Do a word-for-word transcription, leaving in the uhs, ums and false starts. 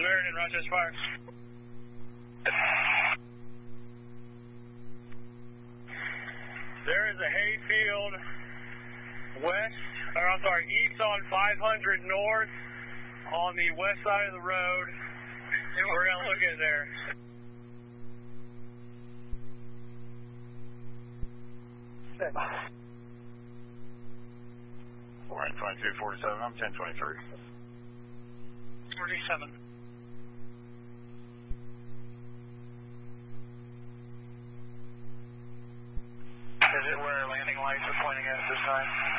Samaritan, Rochester Fire. There is a hayfield west, or I'm sorry, east on five hundred north on the west side of the road. We're going to look in there. We're in twenty-two forty-seven, I'm ten twenty-three. forty-seven. Is it where landing lights are pointing at this time?